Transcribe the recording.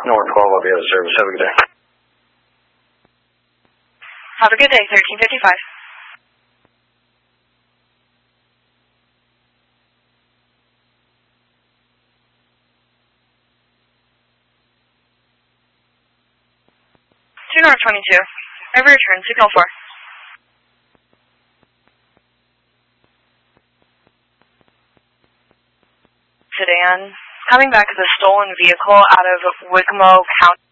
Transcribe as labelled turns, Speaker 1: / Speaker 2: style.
Speaker 1: North 12 will be out of service. Have a good day.
Speaker 2: Have a good day, 1355. North 22. Every return, signal 4. Sedan, coming back with a stolen vehicle out of Wickmo County.